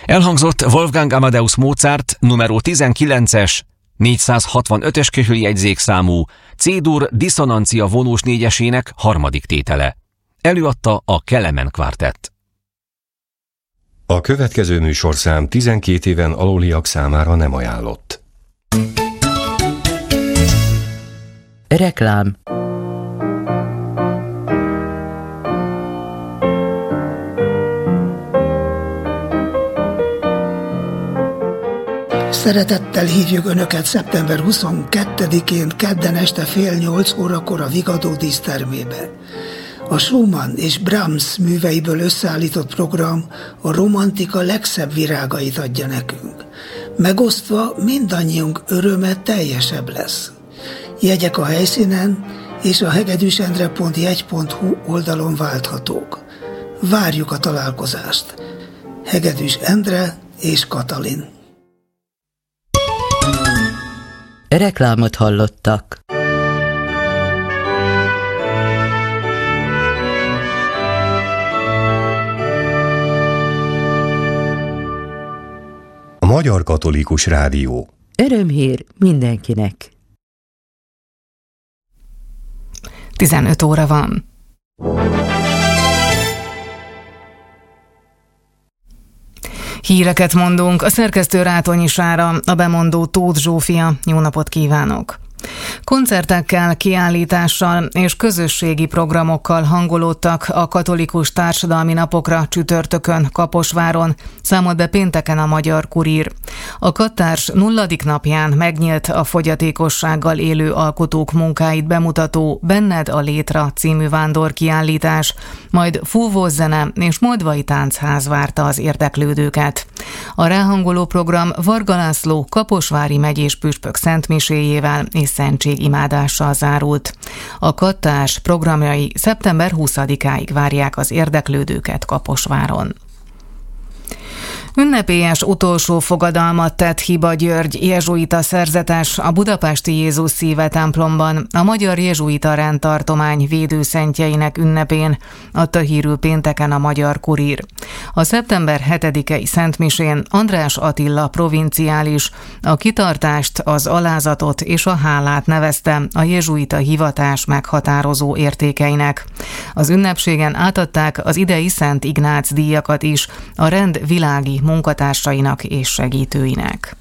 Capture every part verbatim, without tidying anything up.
Elhangzott Wolfgang Amadeus Mozart numero tizenkilences, négyszázhatvanötös köchöljegyzékszámú C-dur diszonancia vonós négyesének harmadik tétele. Előadta a Kelemen Quartet. A következő műsorszám tizenkét éven aluliak számára nem ajánlott. Reklám. Szeretettel hívjuk Önöket szeptember huszonkettedikén kedden este fél nyolc órakor a Vigadó dísztermébe. A Schumann és Brahms műveiből összeállított program a romantika legszebb virágait adja nekünk. Megosztva mindannyiunk öröme teljesebb lesz. Jegyek a helyszínen és a hegedűsendre pont jegy pont hu oldalon válthatók. Várjuk a találkozást. Hegedűs Endre és Katalin. Reklámot hallottak. A Magyar Katolikus Rádió. Örömhír mindenkinek. tizenöt óra van. Híreket mondunk, a szerkesztő Rátonyi Sára, a bemondó Tóth Zsófia. Jó napot kívánok! Koncertekkel, kiállítással és közösségi programokkal hangolódtak a katolikus társadalmi napokra csütörtökön Kaposváron, számolt be pénteken a Magyar Kurír. A Kattárs nulladik napján megnyílt a fogyatékossággal élő alkotók munkáit bemutató Benned a létra című vándorkiállítás, majd fúvózene és moldvai táncház várta az érdeklődőket. A ráhangoló program Varga László kaposvári megyés püspök szentmiséjével és szentségimádással zárult. A Kattárs programjai szeptember huszadikáig várják az érdeklődőket Kaposváron. Ünnepélyes utolsó fogadalmat tett Hiba György jezsuita szerzetes a budapesti Jézus Szíve templomban a Magyar Jezsuita Rendtartomány védőszentjeinek ünnepén, adta hírül pénteken a Magyar Kurír. A szeptember hetedikei szentmisén András Attila provinciális a kitartást, az alázatot és a hálát nevezte a jezsuita hivatás meghatározó értékeinek. Az ünnepségen átadták az idei Szent Ignác díjakat is a rend világi munkatársainak és segítőinek.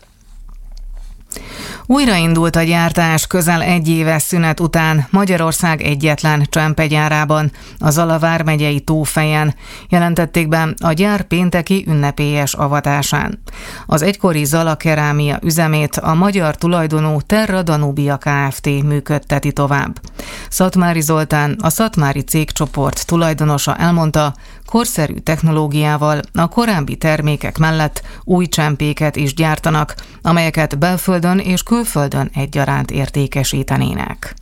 Újraindult a gyártás közel egy éves szünet után Magyarország egyetlen csempegyárában, a Zala vármegyei Tófejen, jelentették be a gyár pénteki ünnepélyes avatásán. Az egykori Zala kerámia üzemét a magyar tulajdonú Terra Danubia Kft. Működteti tovább. Szatmári Zoltán, a szatmári cégcsoport tulajdonosa elmondta, korszerű technológiával a korábbi termékek mellett új csempéket is gyártanak, amelyeket belföldön és külföldön egyaránt értékesítenének.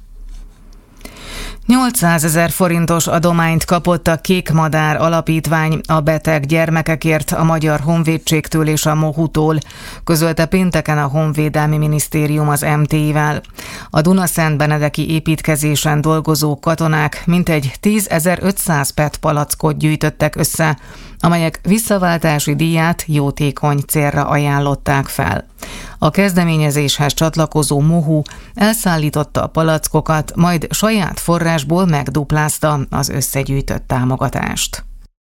nyolcszázezer forintos adományt kapott a Kék Madár Alapítvány a beteg gyermekekért a Magyar Honvédségtől és a Mohutól, közölte pénteken a Honvédelmi Minisztérium az em té i-vel. A Dunaszentbenedeki építkezésen dolgozó katonák mintegy tízezer-ötszáz pé é té palackot gyűjtöttek össze, amelyek visszaváltási díját jótékony célra ajánlották fel. A kezdeményezéshez csatlakozó Mohu elszállította a palackokat, majd saját forrásból megduplázta az összegyűjtött támogatást.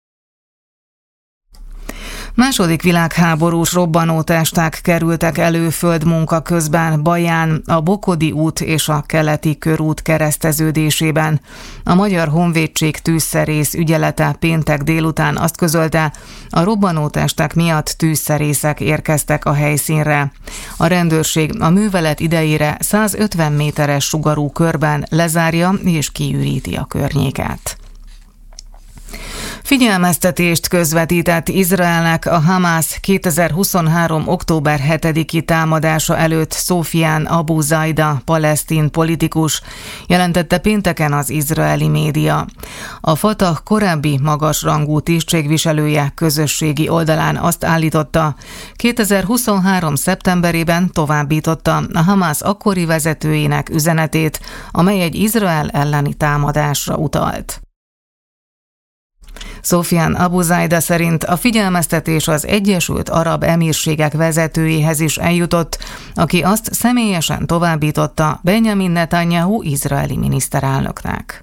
Második világháborús robbanótestek kerültek elő földmunka közben Baján, a Bokodi út és a Keleti körút kereszteződésében. A Magyar Honvédség tűzszerész ügyelete péntek délután azt közölte, a robbanótestek miatt tűzszerészek érkeztek a helyszínre. A rendőrség a művelet idejére százötven méteres sugarú körben lezárja és kiüríti a környéket. Figyelmeztetést közvetített Izraelnek a Hamász kétezer-huszonhárom. október hetediki támadása előtt Szofián Abu Zaida palesztin politikus, jelentette pénteken az izraeli média. A Fatah korábbi magasrangú tisztségviselője közösségi oldalán azt állította, kétezer-huszonhárom. szeptemberében továbbította a Hamász akkori vezetőjének üzenetét, amely egy Izrael elleni támadásra utalt. Sofyan Abu Zaida szerint a figyelmeztetés az Egyesült Arab Emírségek vezetőjéhez is eljutott, aki azt személyesen továbbította Benjamin Netanyahu izraeli miniszterelnöknek.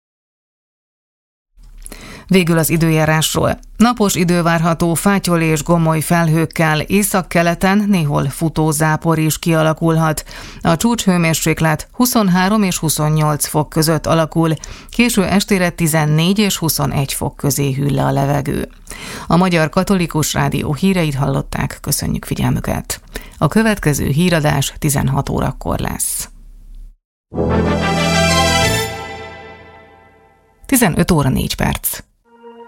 Végül az időjárásról. Napos idő várható, fátyol és gomoly felhőkkel, északkeleten néhol futó zápor is kialakulhat. A csúcshőmérséklet huszonhárom és huszonnyolc fok között alakul, késő estére tizennégy és huszonegy fok közé hűl le a levegő. A Magyar Katolikus Rádió híreit hallották, köszönjük figyelmüket. A következő híradás tizenhat órakor lesz. tizenöt óra négy perc.